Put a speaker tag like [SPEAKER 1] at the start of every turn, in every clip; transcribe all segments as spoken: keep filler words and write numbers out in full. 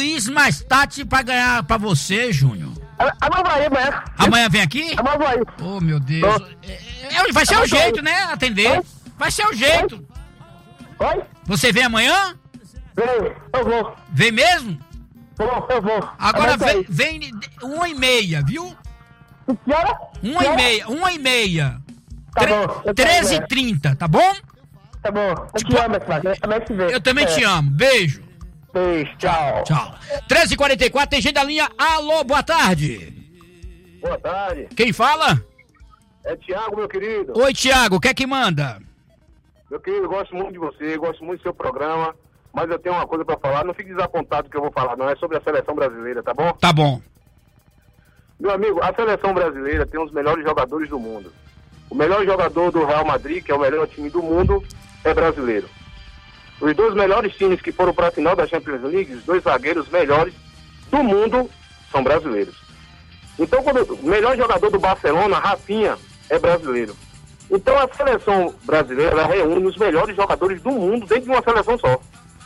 [SPEAKER 1] Luiz mais Tati pra ganhar pra você, Júnior.
[SPEAKER 2] Amanhã vai amanhã.
[SPEAKER 1] Amanhã vem aqui?
[SPEAKER 2] Amanhã vai.
[SPEAKER 1] Oh, meu Deus. É, vai ser o jeito, né? Atender. Vai ser o jeito.
[SPEAKER 2] Oi?
[SPEAKER 1] Você vem amanhã?
[SPEAKER 2] Vem, eu vou.
[SPEAKER 1] Vem mesmo?
[SPEAKER 2] Vou, eu vou.
[SPEAKER 1] Agora vem, vem uma e meia, viu?
[SPEAKER 2] Que hora?
[SPEAKER 1] Uma e meia, uma e meia.
[SPEAKER 2] Tá bom.
[SPEAKER 1] treze e trinta, tá bom?
[SPEAKER 2] Tá bom. Eu te amo, Flávio. Eu também te vejo.
[SPEAKER 1] Eu também te amo. Beijo.
[SPEAKER 2] Beijo, tchau.
[SPEAKER 1] Tchau. treze e quarenta e quatro, tem gente da linha. Alô, boa tarde.
[SPEAKER 3] Boa tarde.
[SPEAKER 1] Quem fala?
[SPEAKER 3] É Tiago, meu querido.
[SPEAKER 1] Oi, Tiago, o que é que manda?
[SPEAKER 3] Meu querido, eu gosto muito de você, gosto muito do seu programa, mas eu tenho uma coisa pra falar. Não fique desapontado do que eu vou falar, não. É sobre a seleção brasileira, tá bom?
[SPEAKER 1] Tá bom.
[SPEAKER 3] Meu amigo, a seleção brasileira tem os melhores jogadores do mundo. O melhor jogador do Real Madrid, que é o melhor time do mundo, é brasileiro. Os dois melhores times que foram para a final da Champions League, os dois zagueiros melhores do mundo, são brasileiros. Então, quando o melhor jogador do Barcelona, Rafinha, é brasileiro. Então, a seleção brasileira ela reúne os melhores jogadores do mundo dentro de uma seleção só.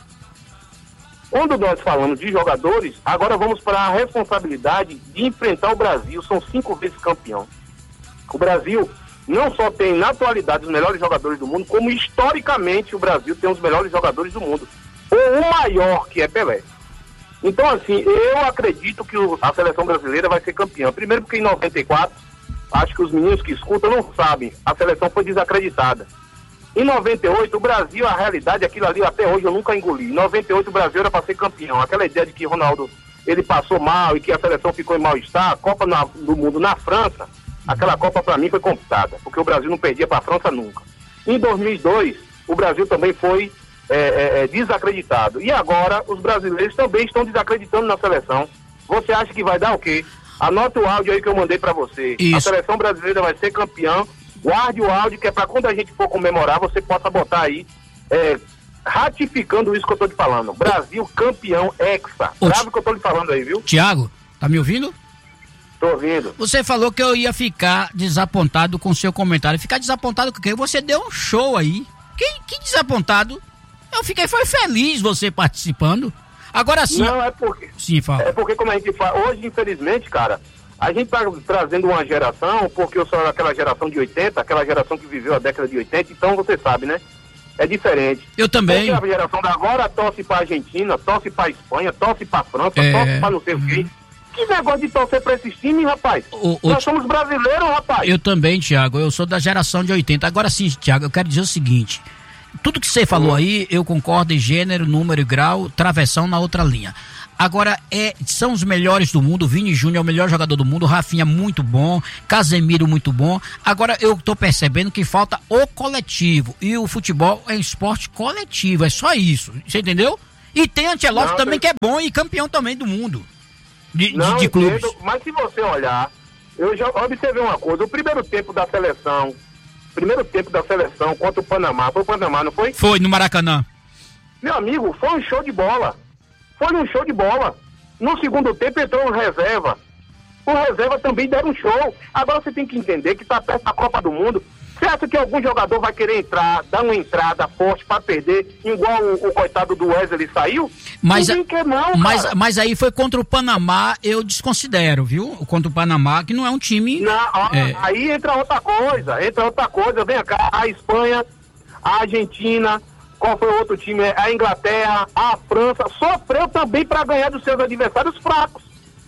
[SPEAKER 3] Quando nós falamos de jogadores, agora vamos para a responsabilidade de enfrentar o Brasil. São cinco vezes campeão. O Brasil não só tem, na atualidade, os melhores jogadores do mundo, como historicamente o Brasil tem os melhores jogadores do mundo. Ou o maior, que é Pelé. Então, assim, eu acredito que o, a seleção brasileira vai ser campeã. Primeiro porque em noventa e quatro, acho que os meninos que escutam não sabem, a seleção foi desacreditada. Em noventa e oito, o Brasil, a realidade, aquilo ali até hoje eu nunca engoli. Em noventa e oito, o Brasil era para ser campeão. Aquela ideia de que Ronaldo, ele passou mal e que a seleção ficou em mal-estar, a Copa na, do Mundo na França, aquela Copa para mim foi complicada, porque o Brasil não perdia para a França nunca. Em dois mil e dois, o Brasil também foi é, é, é, desacreditado. E agora, os brasileiros também estão desacreditando na seleção. Você acha que vai dar o quê? Anota o áudio aí que eu mandei para você.
[SPEAKER 1] Isso.
[SPEAKER 3] A seleção brasileira vai ser campeã. Guarde o áudio, que é para quando a gente for comemorar, você possa botar aí, é, ratificando isso que eu tô te falando. Brasil campeão hexa. Sabe o que eu tô lhe falando aí, viu?
[SPEAKER 1] Tiago, tá me ouvindo?
[SPEAKER 3] Tô ouvindo.
[SPEAKER 1] Você falou que eu ia ficar desapontado com o seu comentário. Ficar desapontado com quem? Você deu um show aí. Que, que desapontado? Eu fiquei, foi feliz você participando. Agora sim.
[SPEAKER 3] Não, é porque...
[SPEAKER 1] Sim, fala.
[SPEAKER 3] É porque, como a gente fala, hoje, infelizmente, cara, a gente tá trazendo uma geração, porque eu sou daquela geração de oitenta, aquela geração que viveu a década de oitenta, então você sabe, né? É diferente.
[SPEAKER 1] Eu também.
[SPEAKER 3] Porque a geração da agora torce pra Argentina, torce pra Espanha, torce pra França,
[SPEAKER 1] É.
[SPEAKER 3] torce pra não sei o quê. Que negócio de torcer pra esses times, rapaz?
[SPEAKER 1] O- o-
[SPEAKER 3] Nós somos brasileiros, rapaz.
[SPEAKER 1] Eu também, Tiago, eu sou da geração de oitenta. Agora sim, Tiago, eu quero dizer o seguinte. Tudo que você falou aí, eu concordo em gênero, número e grau, travessão na outra linha. Agora, é, são os melhores do mundo. O Vini Júnior é o melhor jogador do mundo. O Rafinha muito bom. Casemiro muito bom. Agora, eu tô percebendo que falta o coletivo. E o futebol é esporte coletivo. É só isso. Você entendeu? E tem Ancelotti
[SPEAKER 3] Não,
[SPEAKER 1] também,
[SPEAKER 3] tem-
[SPEAKER 1] que é bom e campeão também do mundo. De, de,
[SPEAKER 3] Não,
[SPEAKER 1] de clubes.
[SPEAKER 3] entendo, mas se você olhar, eu já observei uma coisa. O primeiro tempo da seleção, primeiro tempo da seleção contra o Panamá, foi o Panamá, não foi?
[SPEAKER 1] Foi no Maracanã.
[SPEAKER 3] Meu amigo, foi um show de bola. Foi um show de bola. No segundo tempo entrou um reserva. O reserva também deram um show. Agora você tem que entender que tá perto da Copa do Mundo. Você acha que algum jogador vai querer entrar, dar uma entrada forte pra perder, igual o, o coitado do Wesley saiu?
[SPEAKER 1] Mas,
[SPEAKER 3] Ninguém quer não,
[SPEAKER 1] mas,
[SPEAKER 3] cara.
[SPEAKER 1] mas aí foi contra o Panamá, eu desconsidero, viu? Contra o Panamá, que não é um time...
[SPEAKER 3] Não, ó,
[SPEAKER 1] é,
[SPEAKER 3] aí entra outra coisa, entra outra coisa, vem cá, a Espanha, a Argentina, qual foi o outro time? A Inglaterra, a França, sofreu também para ganhar dos seus adversários fracos.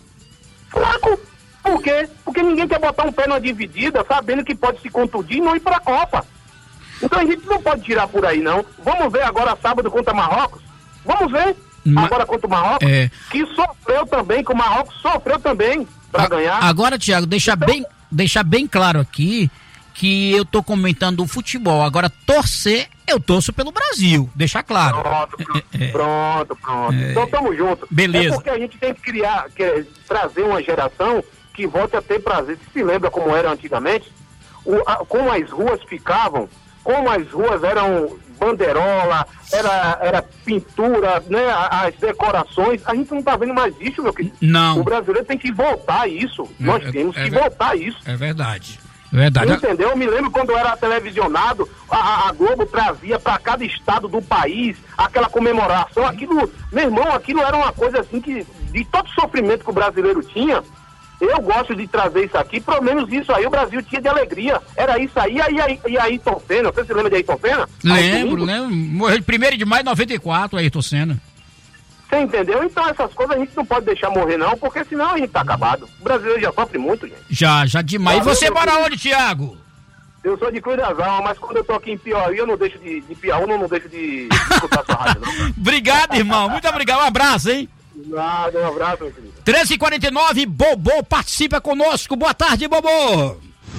[SPEAKER 3] Fraco. Por quê? Porque ninguém quer botar um pé numa dividida sabendo que pode se contundir e não ir para a Copa. Então a gente não pode tirar por aí, não. Vamos ver agora sábado contra Marrocos? Vamos ver
[SPEAKER 1] Ma-
[SPEAKER 3] agora contra o Marrocos,
[SPEAKER 1] É.
[SPEAKER 3] que sofreu também, que o Marrocos sofreu também para
[SPEAKER 1] a-
[SPEAKER 3] ganhar.
[SPEAKER 1] Agora, Thiago, deixar
[SPEAKER 3] Então-
[SPEAKER 1] bem, deixar bem claro aqui que eu tô comentando o futebol. Agora, torcer, eu torço pelo Brasil. Deixar claro.
[SPEAKER 3] Pronto, pronto,
[SPEAKER 1] É, é.
[SPEAKER 3] pronto, pronto.
[SPEAKER 1] É.
[SPEAKER 3] Então tamo junto.
[SPEAKER 1] Beleza.
[SPEAKER 3] É porque a gente tem que criar, que- trazer uma geração que volte a ter prazer. Você se lembra como era antigamente? O, a- como as ruas ficavam, como as ruas eram banderola, era, era pintura, né? a- As decorações. A gente não tá vendo mais isso, meu querido.
[SPEAKER 1] Não.
[SPEAKER 3] O brasileiro tem que voltar a isso. Nós
[SPEAKER 1] É-
[SPEAKER 3] temos
[SPEAKER 1] é
[SPEAKER 3] que
[SPEAKER 1] ver-
[SPEAKER 3] voltar a isso.
[SPEAKER 1] É verdade. Verdade.
[SPEAKER 3] Entendeu? Eu me lembro quando era televisionado, a, a Globo trazia para cada estado do país aquela comemoração. Aquilo, meu irmão, aquilo era uma coisa assim que, de todo sofrimento que o brasileiro tinha, eu gosto de trazer isso aqui, pelo menos isso aí o Brasil tinha de alegria. Era isso aí, e aí, e aí Ayrton Senna, você se lembra de Ayrton Senna?
[SPEAKER 1] Lembro, lembro. Morreu de primeiro de maio de noventa e quatro, Ayrton Senna.
[SPEAKER 3] Você entendeu? Então essas coisas a gente não pode deixar morrer não, porque senão a gente tá acabado. O brasileiro já sofre muito, gente.
[SPEAKER 1] Já, já demais. E você mora onde, Tiago?
[SPEAKER 3] Eu sou de Cruz das Almas, mas quando eu tô aqui em Piauí, eu não deixo de, de Piauí, eu não deixo de escutar sua rádio, não.
[SPEAKER 1] Obrigado, irmão. Muito obrigado. Um abraço, hein?
[SPEAKER 3] Nada, um abraço, meu querido.
[SPEAKER 1] treze e quarenta e nove, Bobô participa conosco. Boa tarde, Bobô.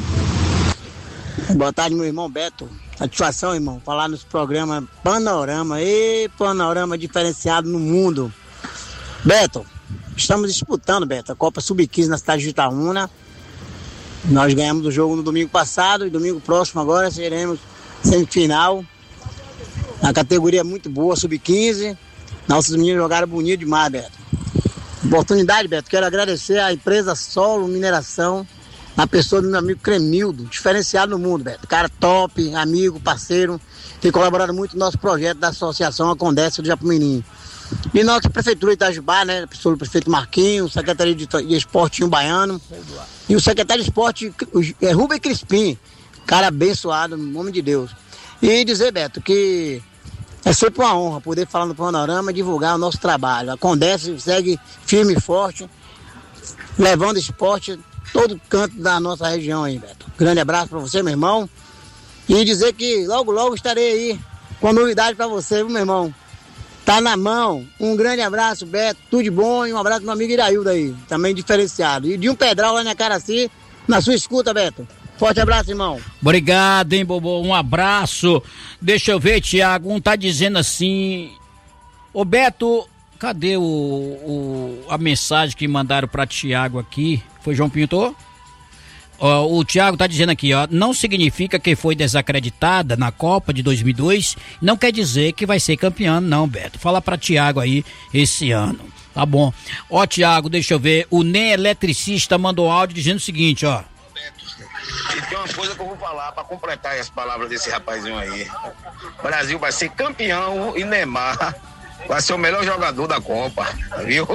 [SPEAKER 4] Boa tarde, meu irmão Beto. Satisfação, irmão, falar nos programas Panorama. E Panorama diferenciado no mundo. Beto, estamos disputando, Beto, a Copa sub quinze na cidade de Itaúna. Nós ganhamos o jogo no domingo passado e domingo próximo agora seremos semifinal. A categoria é muito boa, sub quinze. Nossos meninos jogaram bonito demais, Beto. Oportunidade, Beto, quero agradecer à empresa Solo Mineração, na pessoa do meu amigo Cremildo, diferenciado no mundo, Beto. Cara top, amigo, parceiro, tem colaborado muito no nosso projeto da Associação Acondessa do Japumirim. E nossa Prefeitura de Itajubá, né, a pessoa do prefeito Marquinhos, Secretaria de, de Esporte Baiano, e o secretário de Esporte é, Rubem Crispim, cara abençoado, no nome de Deus. E dizer, Beto, que é sempre uma honra poder falar no Panorama e divulgar o nosso trabalho. A Condessa segue firme e forte, levando esporte todo canto da nossa região aí, Beto. Grande abraço pra você, meu irmão. E dizer que logo, logo estarei aí com novidade pra você, viu, meu irmão? Tá na mão. Um grande abraço, Beto. Tudo de bom. E um abraço pro meu amigo Iraildo aí, também diferenciado. E de um pedral lá na Caraci, na sua escuta, Beto. Forte abraço, irmão.
[SPEAKER 1] Obrigado, hein, Bobô. Um abraço. Deixa eu ver, Tiago. Um tá dizendo assim... Ô, Beto, cadê o, o, a mensagem que mandaram pra Tiago aqui? Foi João Pintor? Ó, o Tiago tá dizendo aqui, ó, não significa que foi desacreditada na Copa de dois mil e dois, não quer dizer que vai ser campeão, não, Beto. Fala pra Tiago aí esse ano, tá bom? Ó, Tiago, deixa eu ver, o Nem Eletricista mandou áudio dizendo o seguinte, ó.
[SPEAKER 5] E tem uma coisa que eu vou falar pra completar as palavras desse rapazinho aí. O Brasil vai ser campeão e Neymar vai ser o melhor jogador da Copa, viu?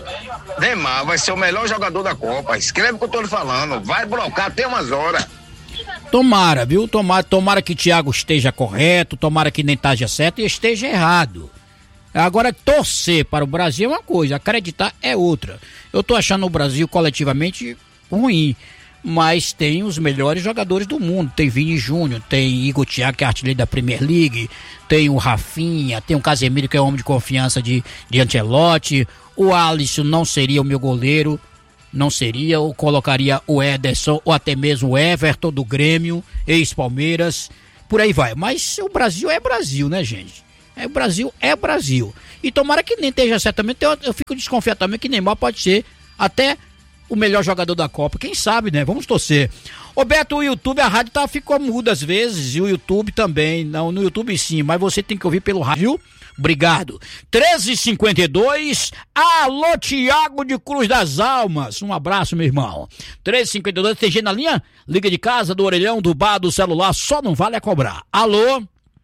[SPEAKER 5] Neymar vai ser o melhor jogador da Copa. Escreve o que eu tô lhe falando. Vai blocar até umas horas.
[SPEAKER 1] Tomara, viu? Tomara, tomara que Thiago esteja correto, tomara que nem esteja certo e esteja errado. Agora, torcer para o Brasil é uma coisa, acreditar é outra. Eu tô achando o Brasil coletivamente ruim, mas tem os melhores jogadores do mundo. Tem Vini Júnior, tem Igor Thiago, que é artilheiro da Premier League, tem o Rafinha, tem o Casemiro, que é homem de confiança de, de Ancelotti. O Alisson não seria o meu goleiro, não seria, eu colocaria o Ederson ou até mesmo o Everton do Grêmio, ex-Palmeiras, por aí vai. Mas o Brasil é Brasil, né, gente? É, o Brasil é Brasil. E tomara que nem esteja certo também, eu, eu fico desconfiado também que Neymar pode ser até o melhor jogador da Copa, quem sabe, né? Vamos torcer. Ô Beto, o YouTube, a rádio tá, ficou muda às vezes, e o YouTube também, não, no YouTube sim, mas você tem que ouvir pelo rádio, viu? Obrigado. treze e cinquenta e dois, alô Tiago de Cruz das Almas, um abraço, meu irmão. treze e cinquenta e dois, tem gente na linha? Liga de casa, do orelhão, do bar, do celular, só não vale a cobrar. Alô?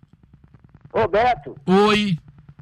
[SPEAKER 2] Roberto.
[SPEAKER 1] Oi.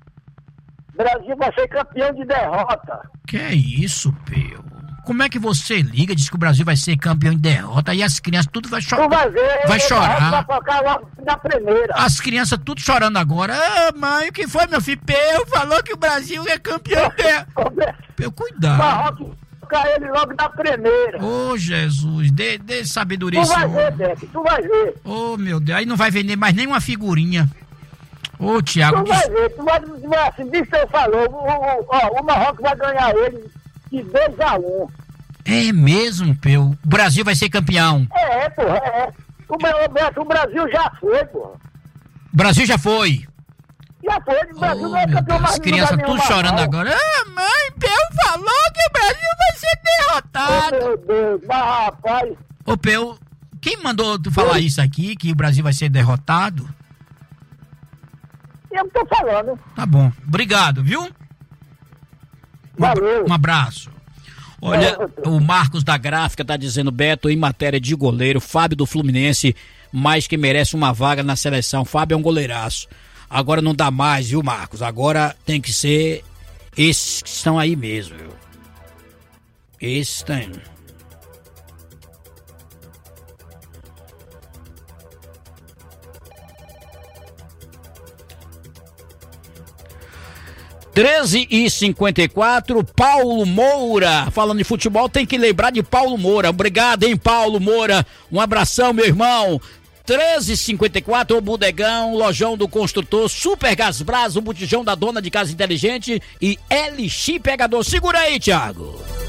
[SPEAKER 2] Brasil vai ser campeão de derrota.
[SPEAKER 1] Que é isso, Peu? Como é que você liga, diz que o Brasil vai ser campeão de derrota e as crianças tudo vai chorar?
[SPEAKER 2] Tu vai ver.
[SPEAKER 1] Vai chorar.
[SPEAKER 2] Vai focar logo na primeira.
[SPEAKER 1] As crianças tudo chorando agora. Ah, mãe, o que foi, meu filho? Peu falou que o Brasil é campeão de derrota. Peu, cuidado.
[SPEAKER 2] Marrocos focar ele logo na primeira.
[SPEAKER 1] Ô, oh, Jesus, dê, dê sabedoria.
[SPEAKER 2] Tu vai ver, Beto, tu vai ver.
[SPEAKER 1] Ô, oh, meu Deus, aí não vai vender mais nenhuma figurinha. Ô, oh, Tiago.
[SPEAKER 2] Tu
[SPEAKER 1] que...
[SPEAKER 2] vai ver, tu vai ver assim, disso que você falou. O, o, ó, o Marrocos vai ganhar ele de dois a um.
[SPEAKER 1] É mesmo, Peu? O Brasil vai ser campeão.
[SPEAKER 2] É, porra, é. O, o, o Brasil já foi, porra.
[SPEAKER 1] O Brasil já foi.
[SPEAKER 2] Já foi, o Brasil
[SPEAKER 1] oh,
[SPEAKER 2] não é campeão mais.
[SPEAKER 1] As crianças tudo chorando não. Agora. Ah, mãe, Peu falou que o Brasil vai ser derrotado.
[SPEAKER 2] Oh, meu Deus, mas rapaz.
[SPEAKER 1] Ô, Peu, quem mandou tu falar Oi. isso aqui, que o Brasil vai ser derrotado?
[SPEAKER 2] Eu tô falando.
[SPEAKER 1] Tá bom, obrigado, viu?
[SPEAKER 2] Valeu.
[SPEAKER 1] Um abraço. Olha, o Marcos da Gráfica tá dizendo, Beto, em matéria de goleiro, Fábio do Fluminense, mais que merece uma vaga na seleção. Fábio é um goleiraço. Agora não dá mais, viu, Marcos? Agora tem que ser esses que estão aí mesmo, viu? Esses tem. treze e cinquenta e quatro, Paulo Moura, falando de futebol, tem que lembrar de Paulo Moura. Obrigado, hein, Paulo Moura. Um abração, meu irmão. treze e cinquenta e quatro, o Bodegão, Lojão do Construtor, Super Gasbras, o Botijão da Dona de Casa Inteligente e L X Pegador. Segura aí, Thiago.